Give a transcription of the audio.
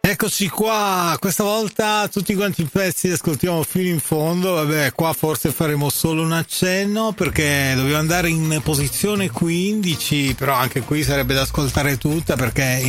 Eccoci qua, questa volta tutti quanti i pezzi li ascoltiamo fino in fondo. Vabbè, qua forse faremo solo un accenno perché dobbiamo andare in posizione 15, però anche qui sarebbe da ascoltare tutta perché